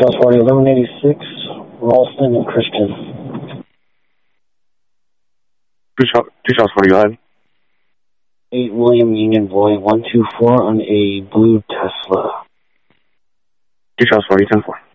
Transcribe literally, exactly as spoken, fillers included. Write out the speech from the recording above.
Charles forty, eleven eighty-six, Ralston and Christian. two Charles forty, go ahead. eight William Union Boy, one two four on a blue Tesla. two Charles forty, ten four.